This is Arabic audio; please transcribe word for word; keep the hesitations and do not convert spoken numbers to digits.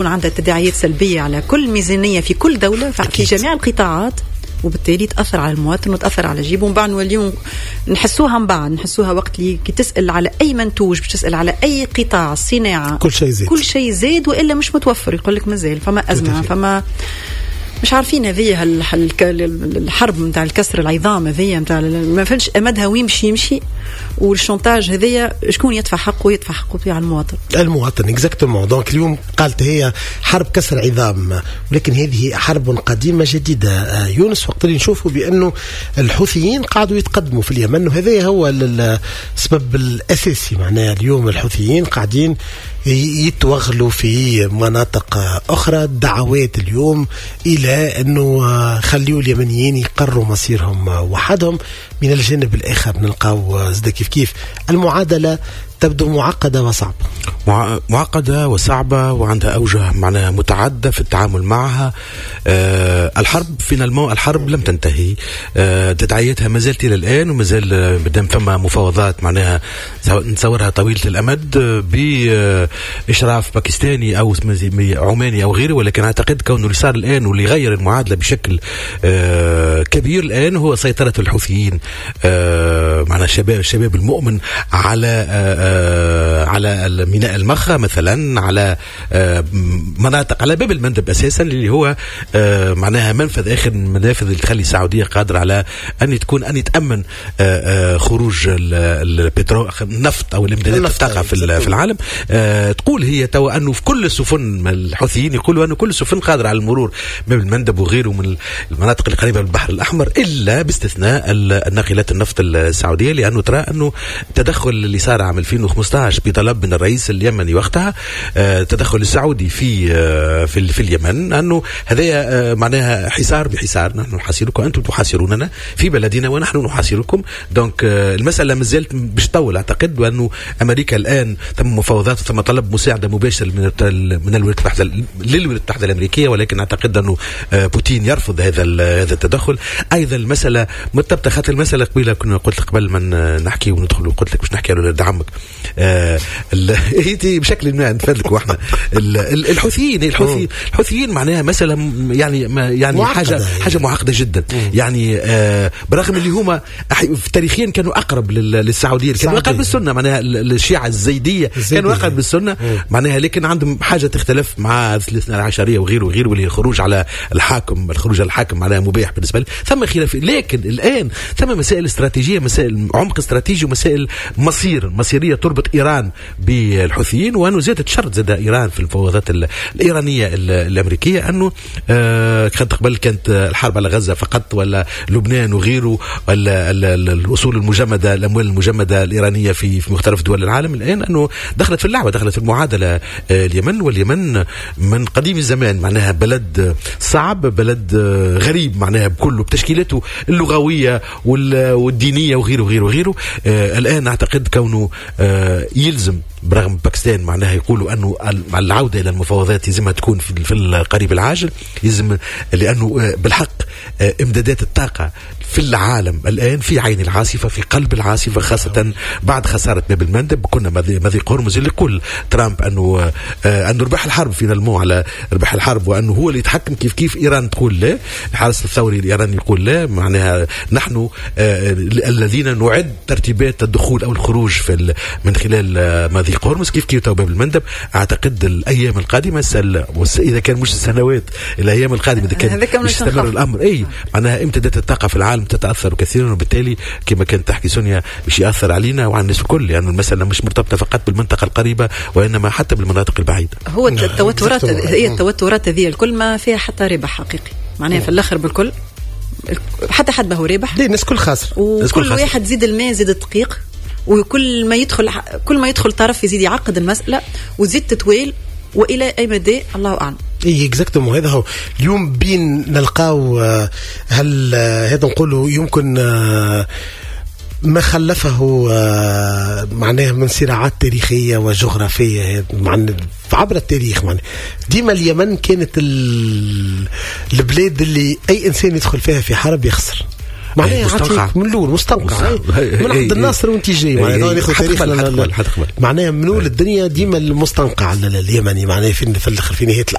عندها تداعيات سلبية على كل ميزانية في كل دولة في جميع القطاعات، وبالتالي تأثر على المواطن وتأثر على جيبه. من بعد نوليون نحسوها من بعد نحسوها وقت اللي كي تسأل على أي منتوج، بتسأل على أي قطاع صناعة، كل شيء زيد كل شيء زيد وإلا مش متوفر، يقول لك مازال فما أزمة، فما مش عارفين هذه الحرب متاع الكسر العظام هذه متاع ما فهمش أمدها وين مشي يمشي، والشونتاج هذيا شكون يدفع حقه؟ يدفع حقه على المواطن. المواطن اكزاكتومون. دونك اليوم قالت هي حرب كسر عظام، ولكن هذه حرب قديمة جديدة. يونس وقت اللي نشوفوا بأنه الحوثيين قاعدوا يتقدموا في اليمن، وهذا هو السبب الأساسي. معناه اليوم الحوثيين قاعدين يتوغلوا في مناطق أخرى. دعوات اليوم إلى أنه خليوا اليمنيين يقرروا مصيرهم وحدهم. من الجانب الآخر نلقاو زد كيف كيف المعادلة تبدو معقدة وصعبة، معقدة وصعبة وعندها أوجه معناها متعددة في التعامل معها. أه الحرب فينالمون الحرب لم تنتهي، أه تداعياتها ما زالت إلى الآن، وما زال بدم فما مفاوضات معناها نتصورها طويلة الأمد بإشراف باكستاني أو عماني أو غيره. ولكن أعتقد كونه اللي صار الآن واللي غير المعادلة بشكل أه كبير الآن هو سيطرة الحوثيين أه معناها الشباب الشباب المؤمن على أه على ميناء المخا مثلا، على مناطق على باب المندب أساسا اللي هو معناها منفذ آخر من المنافذ اللي تخلي السعودية قادرة على أن تكون أن يتأمن خروج البترول النفط أو الإمدادات الطاقة في العالم. تقول هي تو أنه في كل السفن الحوثيين يقولوا أنه كل السفن قادرة على المرور باب المندب وغيره من المناطق القريبة من البحر الأحمر، إلا باستثناء الناقلات النفط السعودية، لأنه ترى أنه تدخل اللي صار عام ألفين وخمسة عشر بطلب من الرئيس اليمني وقتها آه تدخل السعودي في آه في, في اليمن، أنه هذا آه معناها حصار بحصار، نحن نحاصركم أنتم تحاصروننا في بلدنا ونحن نحاصركم. دونك آه المسألة ما زالت باش تطول أعتقد، وأنه أمريكا الآن ثم مفاوضات وثم طلب مساعدة مباشر من من الولايات المتحدة للولايات المتحدة الأمريكية، ولكن أعتقد أنه آه بوتين يرفض هذا هذا التدخل. أيضا المسألة مرتبطة، خاطر المسألة قبيلة كنا قلت لك قبل ما نحكي وندخل وقلت لك باش نحكي على ولد عمك آه هي بشكل ما نفدلك واحنا الحوثيين الحوثي الحوثيين معناها مسألة يعني يعني حاجة حاجة معقدة جدا. يعني آه برغم اللي هما تاريخيا كانوا أقرب للسعودية، كانوا أقرب بالسنة، معناها الشيعة الزيدية كانوا أقرب بالسنة معناها، لكن عندهم حاجة تختلف مع الاثنى عشرية وغيره وغيره، واللي الخروج على الحاكم الخروج على الحاكم معناها مباح بالنسبة لي، ثم خلاف. لكن الآن ثم مسائل استراتيجية، مسائل عمق استراتيجي ومسائل مصير مصيرية تربط إيران بالحوثيين، وأنه زادت شرط زاد إيران في المفاوضات الإيرانية الأمريكية، أنه آه كانت قبل كانت الحرب على غزة فقط ولا لبنان وغيره، ولا الأصول المجمدة الأموال المجمدة الإيرانية في في مختلف دول العالم. الآن أنه دخلت في اللعبة، دخلت في المعادلة آه اليمن. واليمن من قديم الزمان معناها بلد صعب، بلد آه غريب معناها بكله بتشكيلته اللغوية والدينية وغيره وغيره وغيره. آه الآن أعتقد كونه آه يلزم برغم باكستان معناها يقولوا أنه العودة إلى المفاوضات يلزمها تكون في القريب العاجل، يلزم لأنه بالحق إمدادات الطاقة في العالم الآن في عين العاصفة، في قلب العاصفة، خاصة بعد خسارة باب المندب. كنا مضيق هرمز اللي يقول ترامب أنه أنه ربح الحرب فينا المو على ربح الحرب، وأنه هو اللي يتحكم كيف كيف إيران تقول لا، الحرس الثوري الإيراني يقول لا، معناها نحن الذين نعد ترتيبات الدخول أو الخروج في من خلال مضيق هرمز كيف كيف باب المندب. أعتقد الأيام القادمة إذا كان مش السنوات الأيام القادمة إذا كان مش يستمر الأمر أي معناها امتداد الطاقة في العالم تتأثر كثيرا، وبالتالي كما كانت تحكي سونيا مش يأثر علينا وعلى الناس الكل، لأن يعني المسألة مش مرتبطة فقط بالمنطقة القريبة وإنما حتى بالمناطق البعيدة. هو التوترات هي التوترات هذه الكل ما فيها حتى ربح حقيقي معناها في الآخر بالكل حتى حد ما هو ربح، الناس كل خاسر، وكل واحد زيد الماء زيد الدقيق، وكل ما يدخل كل ما يدخل طرف يزيد يعقد المسألة وزيد تتويل، وإلى أي مدى الله أعلم. اي اكزاكتومون. هذا هو اليوم بين نلقاو هل هذا نقولوا يمكن ما خلفه معناه من صراعات تاريخية وجغرافية عبر التاريخ. معناه ديما اليمن كانت البلاد اللي أي إنسان يدخل فيها في حرب يخسر. معناها عطيك من الاول مستنقع من عبد الناصر وانت جاي معناها ناخذ تاريخ معناها من اول الدنيا ديما المستنقع اليمني معناها في في نهايه